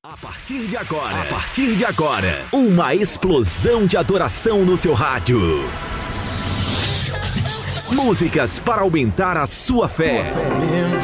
A partir de agora, uma explosão de adoração no seu rádio. Músicas para aumentar a sua fé.